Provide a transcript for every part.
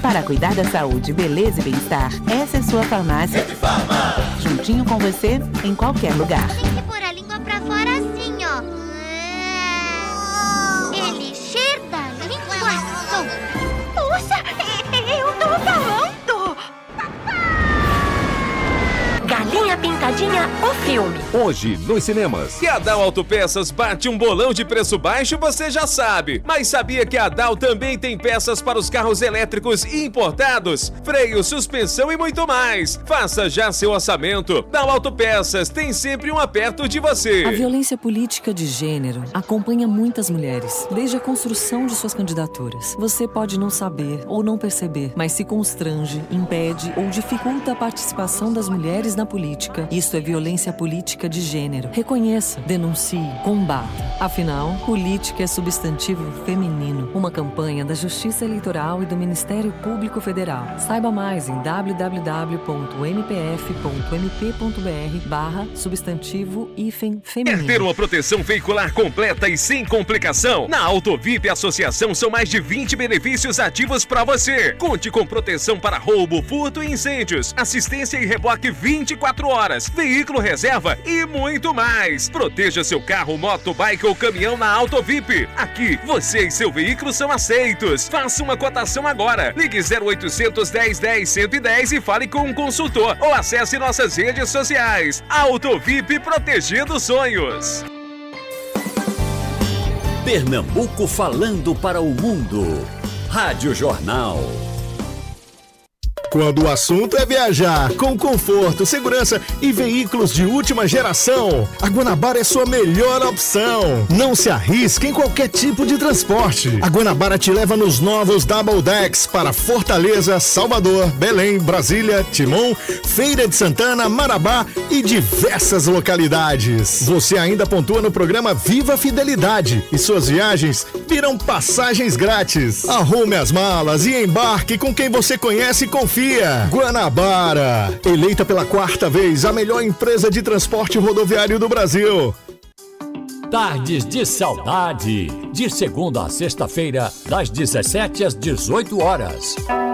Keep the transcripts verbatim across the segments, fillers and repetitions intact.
Para cuidar da saúde, beleza e bem-estar, essa é sua farmácia. Rede Farma. Juntinho com você, em qualquer lugar. Tem que pôr a língua pra fora assim, ó. Elixir da linguação. Puxa, eu tô falando. Galinha Pintadinha, o filme. Hoje, nos cinemas. Que a Dal Autopeças bate um bolão de preço baixo, você já sabe. Mas sabia que a Dal também tem peças para os carros elétricos importados? Freio, suspensão e muito mais. Faça já seu orçamento. Dal Autopeças tem sempre um aperto de você. A violência política de gênero acompanha muitas mulheres, desde a construção de suas candidaturas. Você pode não saber ou não perceber, mas se constrange, impede ou dificulta a participação das mulheres na política. Isso é violência política de gênero. Reconheça, denuncie, combata. Afinal, política é substantivo feminino. Uma campanha da Justiça Eleitoral e do Ministério Público Federal. Saiba mais em w w w ponto m p f ponto m p ponto b r barra substantivo hífen feminino. Quer ter uma proteção veicular completa e sem complicação? Na Autovip Associação são mais de vinte benefícios ativos para você. Conte com proteção para roubo, furto e incêndios, assistência e reboque vinte e quatro horas, veículo reserva e muito mais. Proteja seu carro, moto, bike ou caminhão na Autovip. Aqui, você e seu veículo são aceitos. Faça uma cotação agora. Ligue zero oitocentos, dez, dez, cento e dez e fale com um consultor ou acesse nossas redes sociais. Autovip, protegendo sonhos. Pernambuco falando para o mundo. Rádio Jornal. Quando o assunto é viajar com conforto, segurança e veículos de última geração, a Guanabara é sua melhor opção. Não se arrisque em qualquer tipo de transporte. A Guanabara te leva nos novos Double Decks para Fortaleza, Salvador, Belém, Brasília, Timon, Feira de Santana, Marabá e diversas localidades. Você ainda pontua no programa Viva Fidelidade e suas viagens virão passagens grátis. Arrume as malas e embarque com quem você conhece e confia. Guanabara, eleita pela quarta vez a melhor empresa de transporte rodoviário do Brasil. Tardes de Saudade, de segunda a sexta-feira, das dezessete às dezoito horas.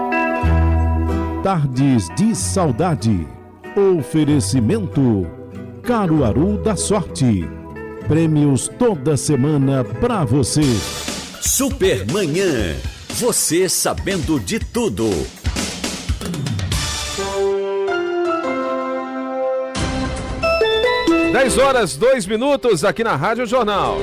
Tardes de Saudade. Oferecimento Caruaru da Sorte. Prêmios toda semana pra você. Supermanhã. Você sabendo de tudo. dez horas, dois minutos aqui na Rádio Jornal.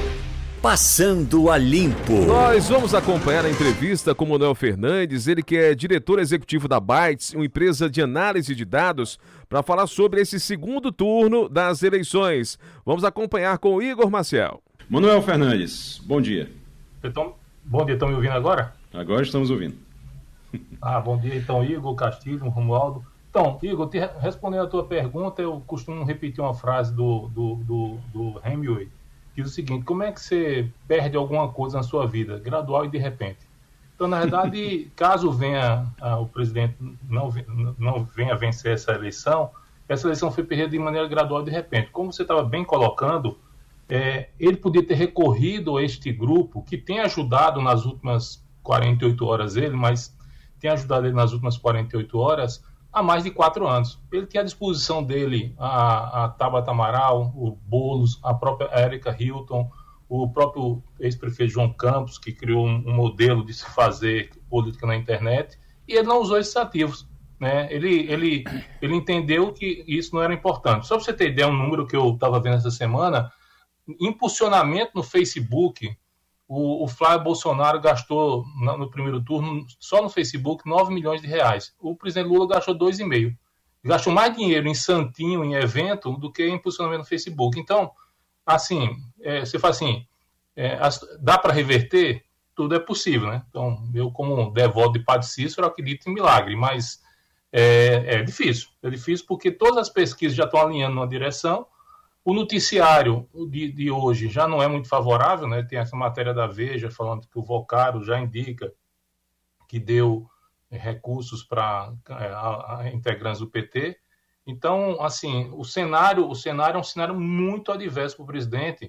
Passando a limpo. Nós vamos acompanhar a entrevista com Manuel Fernandes, ele que é diretor executivo da Bytes, uma empresa de análise de dados, para falar sobre esse segundo turno das eleições. Vamos acompanhar com o Igor Maciel. Manuel Fernandes, bom dia. Então, bom dia, estão me ouvindo agora? Agora estamos ouvindo. Ah, bom dia, então, Igor, Castilho, Romualdo. Então, Igor, te, respondendo a tua pergunta, eu costumo repetir uma frase do, do, do, do Hemingway, que diz o seguinte: como é que você perde alguma coisa na sua vida? Gradual e de repente. Então, na verdade, caso venha ah, o presidente não, não venha vencer essa eleição, essa eleição foi perdida de maneira gradual e de repente. Como você estava bem colocando, é, ele podia ter recorrido a este grupo, que tem ajudado nas últimas quarenta e oito horas ele, mas tem ajudado ele nas últimas quarenta e oito horas, há mais de quatro anos. Ele tinha à disposição dele a, a Tabata Amaral, o Boulos, a própria Érica Hilton, o próprio ex-prefeito João Campos, que criou um, um modelo de se fazer política na internet, e ele não usou esses ativos. Né? Ele, ele, ele entendeu que isso não era importante. Só para você ter ideia, um número que eu estava vendo essa semana, impulsionamento no Facebook, o, o Flávio Bolsonaro gastou no, no primeiro turno, só no Facebook, nove milhões de reais. O presidente Lula gastou dois vírgula cinco. Gastou mais dinheiro em santinho, em evento, do que em impulsionamento no Facebook. Então, assim, é, você fala assim, é, as, dá para reverter? Tudo é possível, né? Então, eu, como devoto de Padre Cícero, acredito em milagre, mas é, é difícil. É difícil porque todas as pesquisas já estão alinhando numa direção. O noticiário de, de hoje já não é muito favorável, né? Tem essa matéria da Veja falando que o Vocaro já indica que deu recursos para é, integrantes do P T. Então, assim, o cenário, o cenário é um cenário muito adverso para o presidente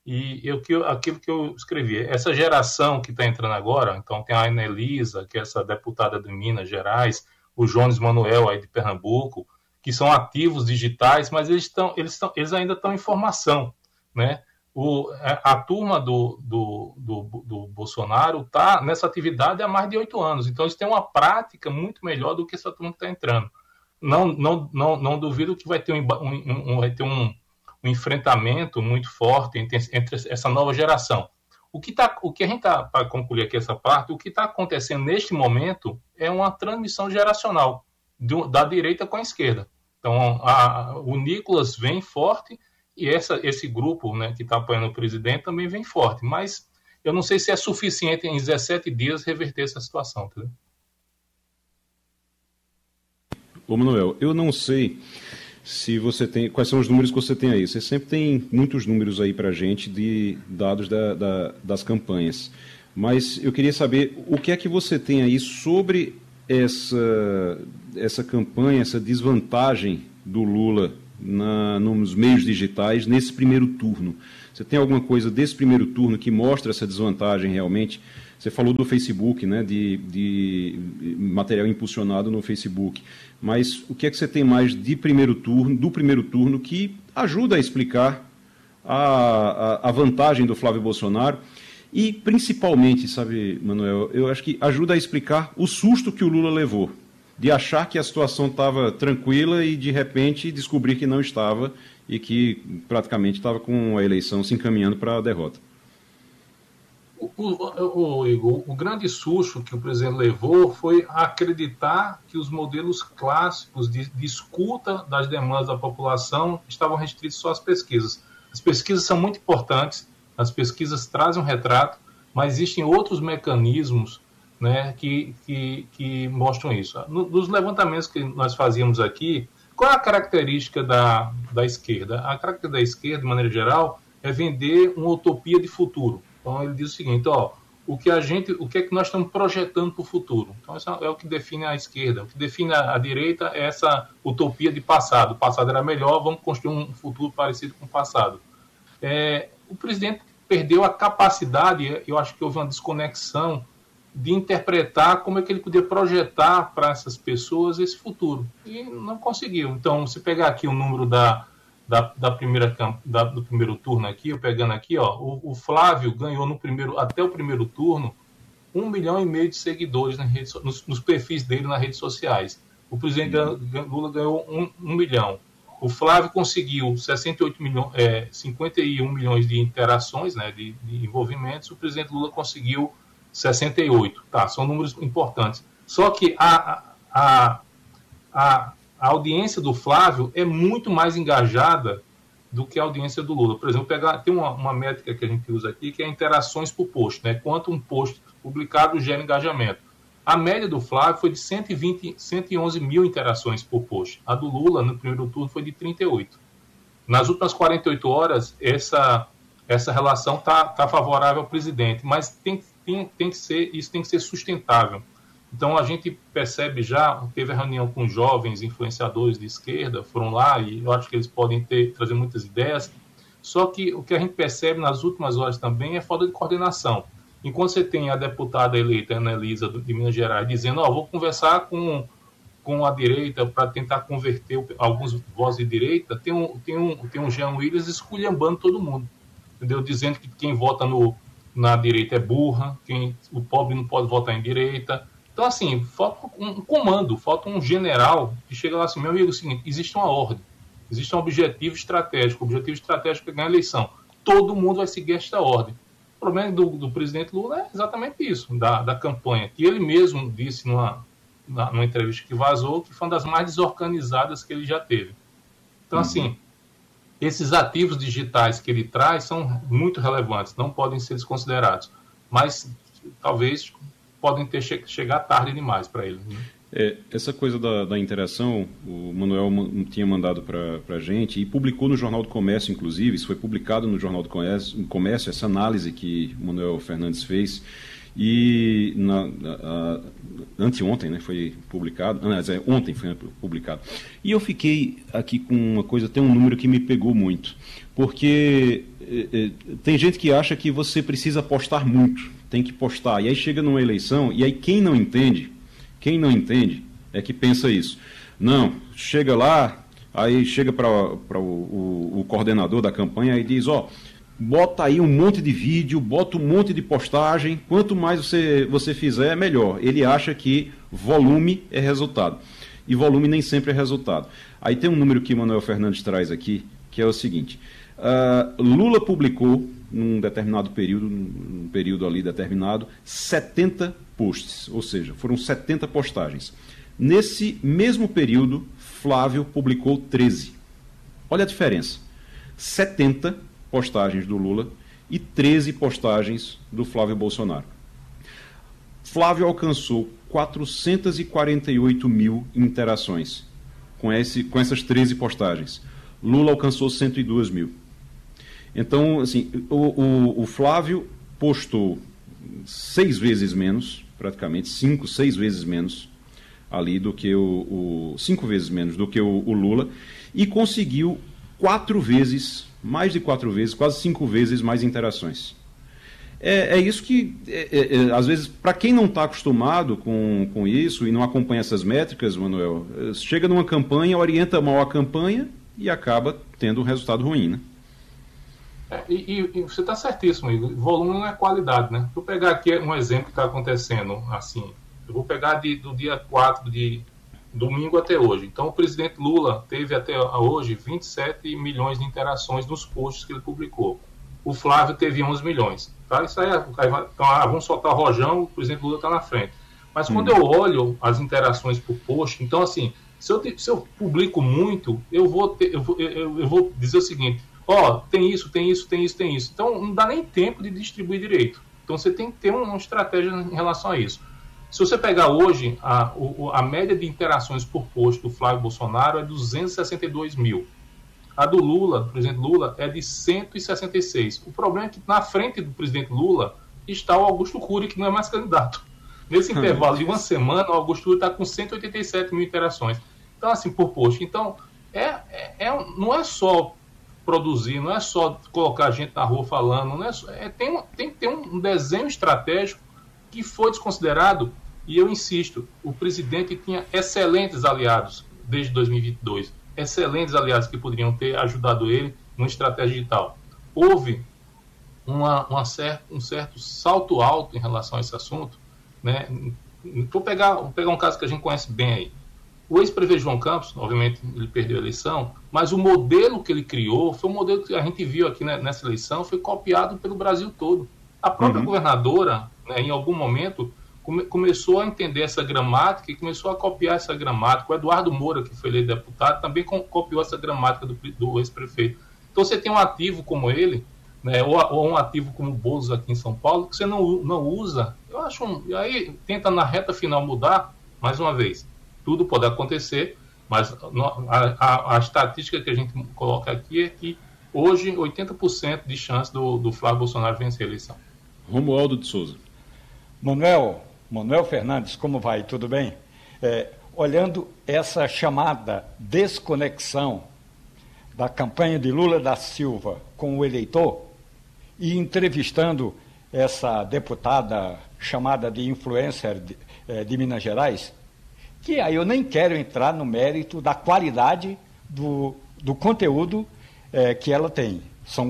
E eu, que eu, aquilo que eu escrevi, essa geração que está entrando agora, então tem a Anelisa, que é essa deputada de Minas Gerais, o Jones Manuel aí de Pernambuco, que são ativos digitais, mas eles, tão, eles, tão, eles ainda estão em formação, né? O, a, a turma do, do, do, do Bolsonaro está nessa atividade há mais de oito anos, então eles têm uma prática muito melhor do que essa turma que está entrando. Não, não, não, não duvido que vai ter um, um, um, vai ter um, um enfrentamento muito forte entre, entre essa nova geração. O que, tá, o que a gente está, para concluir aqui essa parte, o que está acontecendo neste momento é uma transmissão geracional do, da direita com a esquerda. Então, a, o Nicolas vem forte e essa, esse grupo, né, que está apoiando o presidente também vem forte. Mas eu não sei se é suficiente em dezessete dias reverter essa situação. Entendeu? Ô Manuel, eu não sei se você tem, quais são os números que você tem aí. Você sempre tem muitos números aí para a gente de dados da, da, das campanhas. Mas eu queria saber o que é que você tem aí sobre essa, essa campanha, essa desvantagem do Lula na, nos meios digitais nesse primeiro turno. Você tem alguma coisa desse primeiro turno que mostra essa desvantagem realmente? Você falou do Facebook, né, de, de material impulsionado no Facebook, mas o que é que você tem mais de primeiro turno, do primeiro turno que ajuda a explicar a, a, a vantagem do Flávio Bolsonaro e principalmente, sabe, Manuel, eu acho que ajuda a explicar o susto que o Lula levou, de achar que a situação estava tranquila e de repente descobrir que não estava e que praticamente estava com a eleição se encaminhando para a derrota. O, o, o, Igor, o grande susto que o presidente levou foi acreditar que os modelos clássicos de, de escuta das demandas da população estavam restritos só às pesquisas. As pesquisas são muito importantes, as pesquisas trazem um retrato, mas existem outros mecanismos, né, que, que, que mostram isso. No, nos levantamentos que nós fazíamos aqui, qual é a característica da, da esquerda? A característica da esquerda, de maneira geral, é vender uma utopia de futuro. Então ele diz o seguinte, ó, o que a gente, o que é que nós estamos projetando para o futuro? Então isso é o que define a esquerda. O que define a, a direita é essa utopia de passado. O passado era melhor, vamos construir um futuro parecido com o passado. É, o presidente perdeu a capacidade, eu acho que houve uma desconexão de interpretar como é que ele podia projetar para essas pessoas esse futuro. E não conseguiu. Então, se pegar aqui o número da Da, da primeira, da, do primeiro turno aqui, eu pegando aqui, ó, o, o Flávio ganhou no primeiro, até o primeiro turno um milhão e meio de seguidores na rede, nos, nos perfis dele nas redes sociais. O presidente Lula ganhou um, um milhão. O Flávio conseguiu sessenta e oito milhões, é, cinquenta e um milhões de interações, né, de, de envolvimentos. O presidente Lula conseguiu sessenta e oito. Tá, são números importantes. Só que a, a, a a audiência do Flávio é muito mais engajada do que a audiência do Lula. Por exemplo, pegar, tem uma, uma métrica que a gente usa aqui, que é interações por post, né? Quanto um post publicado gera engajamento. A média do Flávio foi de cento e vinte, cento e onze mil interações por post. A do Lula, no primeiro turno, foi de trinta e oito. Nas últimas quarenta e oito horas, essa, essa relação está tá favorável ao presidente, mas tem, tem, tem que ser, isso tem que ser sustentável. Então, a gente percebe já, teve a reunião com jovens influenciadores de esquerda, foram lá e eu acho que eles podem ter, trazer muitas ideias, só que o que a gente percebe nas últimas horas também é falta de coordenação. Enquanto você tem a deputada eleita, Ana Elisa, de Minas Gerais, dizendo, ó, oh, vou conversar com, com a direita para tentar converter alguns votos de direita, tem um, tem um, tem um Jean Willis esculhambando todo mundo, entendeu? Dizendo que quem vota no, na direita é burra, quem, o pobre não pode votar em direita. Então, assim, falta um comando, falta um general que chega lá assim, meu amigo, é o seguinte, existe uma ordem, existe um objetivo estratégico, o objetivo estratégico é ganhar a eleição. Todo mundo vai seguir esta ordem. O problema do, do presidente Lula é exatamente isso, da, da campanha, que ele mesmo disse numa, numa entrevista que vazou, que foi uma das mais desorganizadas que ele já teve. Então, assim, esses ativos digitais que ele traz são muito relevantes, não podem ser desconsiderados, mas talvez podem ter che- chegar tarde demais para ele. Né? É, essa coisa da, da interação, o Manuel tinha mandado para a gente e publicou no Jornal do Comércio, inclusive, isso foi publicado no Jornal do Comércio, Comércio, essa análise que o Manuel Fernandes fez, E na, na, anteontem, né, foi publicado, aliás, é, ontem foi publicado. E eu fiquei aqui com uma coisa, tem um número que me pegou muito, porque é, é, tem gente que acha que você precisa postar muito, tem que postar, e aí chega numa eleição, e aí quem não entende, quem não entende é que pensa isso. Não, chega lá, aí chega para o, o, o coordenador da campanha e diz, ó, bota aí um monte de vídeo, bota um monte de postagem, quanto mais você, você fizer, melhor. Ele acha que volume é resultado. E volume nem sempre é resultado. Aí tem um número que o Manuel Fernandes traz aqui, que é o seguinte, uh, Lula publicou, num determinado período, num período ali determinado, setenta posts, ou seja, foram setenta postagens. Nesse mesmo período, Flávio publicou treze. Olha a diferença. setenta postagens do Lula e treze postagens do Flávio Bolsonaro. Flávio alcançou quatrocentos e quarenta e oito mil interações com, esse, com essas treze postagens. Lula alcançou cento e dois mil. Então, assim, o, o, o Flávio postou seis vezes menos, praticamente, cinco, seis vezes menos ali do que o, o cinco vezes menos do que o, o Lula, e conseguiu quatro vezes mais de quatro vezes, quase cinco vezes mais interações. É, é isso que, é, é, às vezes, para quem não está acostumado com, com isso e não acompanha essas métricas, Manuel, chega numa campanha, orienta mal a campanha e acaba tendo um resultado ruim, né? É, e, e você está certíssimo, Igor. Volume não é qualidade, né? Vou pegar aqui um exemplo que está acontecendo, assim, eu vou pegar de, do dia quatro de domingo até hoje. Então, o presidente Lula teve até hoje vinte e sete milhões de interações nos posts que ele publicou. O Flávio teve onze milhões. Tá? Isso aí, aí vai, então, ah, vamos soltar o rojão, o presidente Lula está na frente. Mas quando hum. eu olho as interações por post, então, assim, se eu, se eu publico muito, eu vou, ter, eu, vou, eu, eu vou dizer o seguinte, ó, oh, tem isso, tem isso, tem isso, tem isso. Então, não dá nem tempo de distribuir direito. Então, você tem que ter uma estratégia em relação a isso. Se você pegar hoje, a, a média de interações por post do Flávio Bolsonaro é duzentos e sessenta e dois mil. A do Lula, do presidente Lula, é de cento e sessenta e seis. O problema é que na frente do presidente Lula está o Augusto Cury, que não é mais candidato. Nesse intervalo de uma semana, o Augusto Cury está com cento e oitenta e sete mil interações. Então, assim, por post. Então, é, é, é, não é só produzir, não é só colocar gente na rua falando, não é só, é, tem, tem que ter um desenho estratégico que foi desconsiderado, e eu insisto, o presidente tinha excelentes aliados desde dois mil e vinte e dois, excelentes aliados que poderiam ter ajudado ele numa estratégia digital. Houve uma, uma cer- um certo salto alto em relação a esse assunto, né? Vou pegar, vou pegar um caso que a gente conhece bem aí. O ex-prefeito João Campos, obviamente ele perdeu a eleição, mas o modelo que ele criou foi um modelo que a gente viu aqui, né, nessa eleição, foi copiado pelo Brasil todo. A própria uhum. governadora, né, em algum momento, come, começou a entender essa gramática e começou a copiar essa gramática. O Eduardo Moura, que foi eleito deputado, também com, copiou essa gramática do, do ex-prefeito. Então você tem um ativo como ele, né, ou, ou um ativo como o Boulos aqui em São Paulo, que você não, não usa. Eu acho um, e aí tenta na reta final mudar, mais uma vez. Tudo pode acontecer, mas a, a, a estatística que a gente coloca aqui é que hoje oitenta por cento de chance do, do Flávio Bolsonaro vencer a eleição. Romualdo de Souza. Manuel, Manuel Fernandes, como vai? Tudo bem? É, olhando essa chamada desconexão da campanha de Lula da Silva com o eleitor e entrevistando essa deputada chamada de influencer de, é, de Minas Gerais, que aí eu nem quero entrar no mérito da qualidade do, do conteúdo é, que ela tem. São,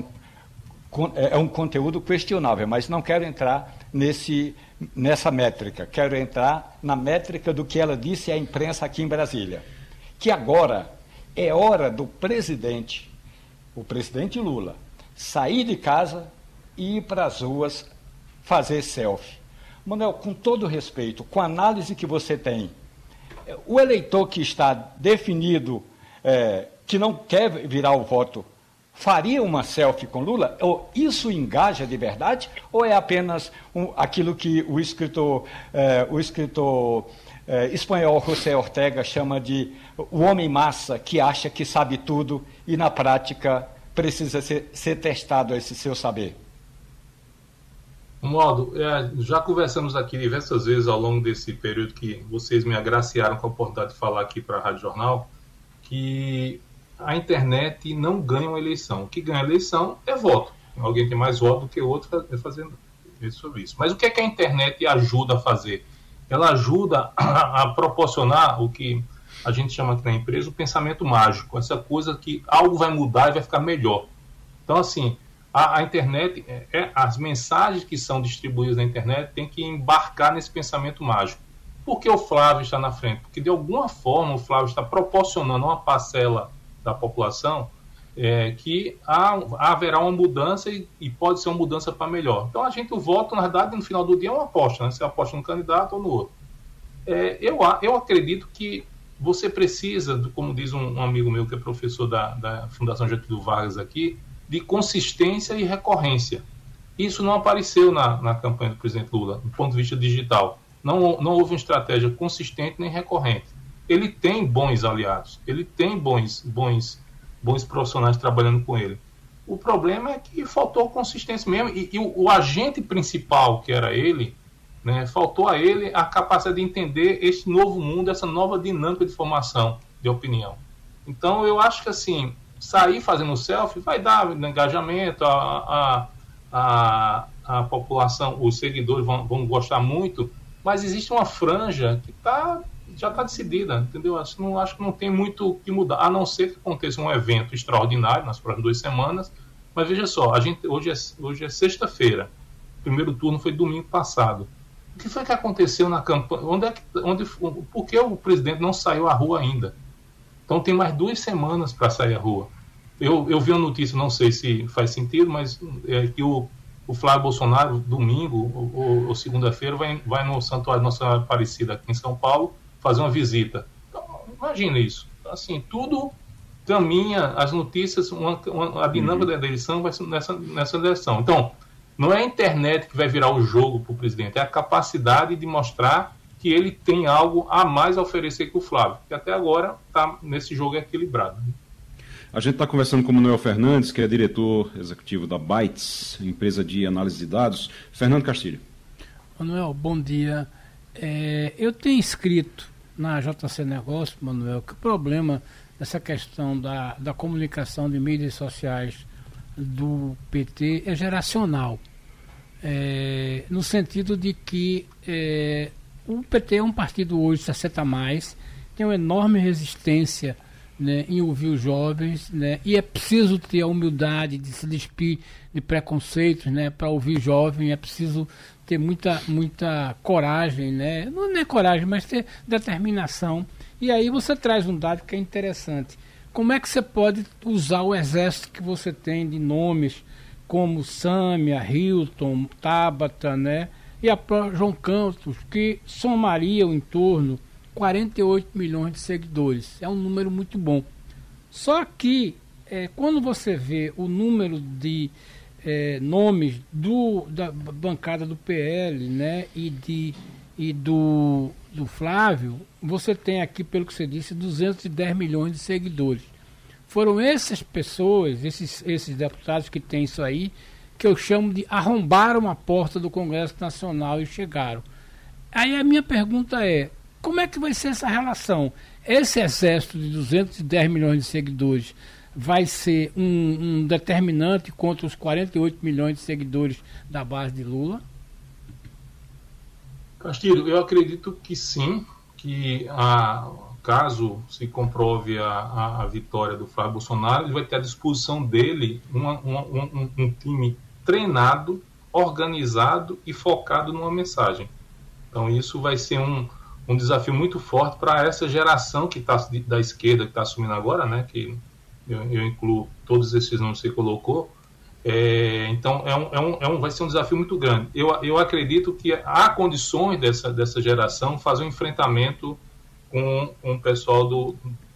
é um conteúdo questionável, mas não quero entrar nesse, nessa métrica. Quero entrar na métrica do que ela disse à imprensa aqui em Brasília. Que agora é hora do presidente, o presidente Lula, sair de casa e ir para as ruas fazer selfie. Manuel, com todo respeito, com a análise que você tem, o eleitor que está definido, é, que não quer virar o voto, faria uma selfie com Lula? Ou isso engaja de verdade? Ou é apenas um, aquilo que o escritor, é, o escritor é, espanhol José Ortega chama de o homem massa que acha que sabe tudo e, na prática, precisa ser, ser testado esse seu saber? Romualdo, é, já conversamos aqui diversas vezes ao longo desse período que vocês me agraciaram com a oportunidade de falar aqui para a Rádio Jornal, que a internet não ganha uma eleição. O que ganha a eleição é voto. Alguém tem mais voto do que o outro fazendo sobre isso. Mas o que é que a internet ajuda a fazer? Ela ajuda a, a proporcionar o que a gente chama aqui na empresa o pensamento mágico, essa coisa que algo vai mudar e vai ficar melhor. Então, assim, a, a internet, é, é, as mensagens que são distribuídas na internet têm que embarcar nesse pensamento mágico. Por que o Flávio está na frente? Porque, de alguma forma, o Flávio está proporcionando a uma parcela da população é, que há, haverá uma mudança e, e pode ser uma mudança para melhor. Então, a gente, o voto, na verdade, no final do dia é uma aposta, né? Você aposta no candidato ou no outro. É, eu, eu acredito que você precisa, como diz um, um amigo meu que é professor da, da Fundação Getúlio Vargas aqui, de consistência e recorrência. Isso não apareceu na, na campanha do presidente Lula, do ponto de vista digital. Não, não houve uma estratégia consistente nem recorrente. Ele tem bons aliados, ele tem bons, bons, bons profissionais trabalhando com ele. O problema é que faltou consistência mesmo, e, e o, o agente principal, que era ele, né, faltou a ele a capacidade de entender esse novo mundo, essa nova dinâmica de formação de opinião. Então, eu acho que, assim, sair fazendo selfie vai dar engajamento, a, a, a, a população, os seguidores vão, vão gostar muito, mas existe uma franja que tá, já está decidida, entendeu? Acho, não, acho que não tem muito o que mudar, a não ser que aconteça um evento extraordinário nas próximas duas semanas. Mas veja só, a gente, hoje é, hoje é sexta-feira, o primeiro turno foi domingo passado. O que foi que aconteceu na campanha? Onde é que, onde, por que o presidente não saiu à rua ainda? Então tem mais duas semanas para sair à rua. Eu, eu vi uma notícia, não sei se faz sentido, mas é que o, o Flávio Bolsonaro, domingo ou, ou, ou segunda-feira, vai, vai no Santuário Nossa Senhora Aparecida, aqui em São Paulo, fazer uma visita. Então, imagina isso. Assim, tudo caminha, as notícias, uma, uma, a dinâmica uhum. da eleição vai ser nessa, nessa direção. Então, não é a internet que vai virar o jogo para o presidente, é a capacidade de mostrar que ele tem algo a mais a oferecer que o Flávio, que até agora está nesse jogo equilibrado. A gente está conversando com o Manuel Fernandes, que é diretor executivo da Bytes, empresa de análise de dados. Fernando Castilho. Manuel, bom dia. É, eu tenho escrito na J C Negócios, Manuel, que o problema dessa questão da, da comunicação de mídias sociais do P T é geracional. É, no sentido de que é, o P T é um partido hoje sessenta mais, tem uma enorme resistência, né, em ouvir os jovens, né, e é preciso ter a humildade de se despir de preconceitos, né, para ouvir jovem, é preciso ter muita, muita coragem, né, não é coragem, mas ter determinação. E aí você traz um dado que é interessante. Como é que você pode usar o exército que você tem de nomes como Sâmia, Hilton, Tabata, né, e a própria João Campos, que somariam em torno quarenta e oito milhões de seguidores. É um número muito bom. Só que, é, quando você vê o número de é, nomes do, da bancada do P L, né, e, de, e do, do Flávio, você tem aqui, pelo que você disse, duzentos e dez milhões de seguidores. Foram essas pessoas, esses, esses deputados que têm isso aí, que eu chamo de arrombaram a porta do Congresso Nacional e chegaram. Aí a minha pergunta é, como é que vai ser essa relação? Esse exército de duzentos e dez milhões de seguidores vai ser um, um determinante contra os quarenta e oito milhões de seguidores da base de Lula? Castilho, eu acredito que sim, que a, caso se comprove a, a, a vitória do Flávio Bolsonaro, ele vai ter à disposição dele uma, uma, um, um time treinado, organizado e focado numa mensagem. Então isso vai ser um um desafio muito forte para essa geração que tá, da esquerda que está assumindo agora, né, que eu, eu incluo todos esses nomes que você colocou. É, então é um, é um, é um, vai ser um desafio muito grande. Eu, eu acredito que há condições dessa, dessa geração fazer um enfrentamento com, com o pessoal do,